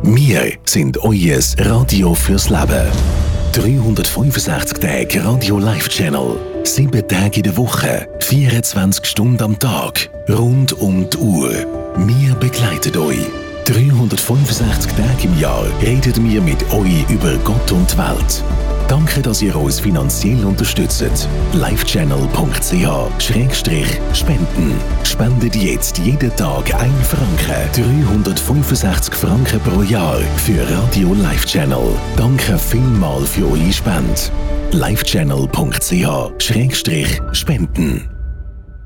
Wir sind euer Radio fürs Leben. 365 Tage Radio Live Channel. 7 Tage in der Woche, 24 Stunden am Tag. Rund um die Uhr. Wir begleiten euch. 365 Tage im Jahr reden wir mit euch über Gott und die Welt. Danke, dass ihr uns finanziell unterstützt. livechannel.ch/spenden. Spendet jetzt jeden Tag 1 Franken. 365 Franken pro Jahr für Radio Live Channel. Danke vielmals für eure Spende. livechannel.ch/spenden.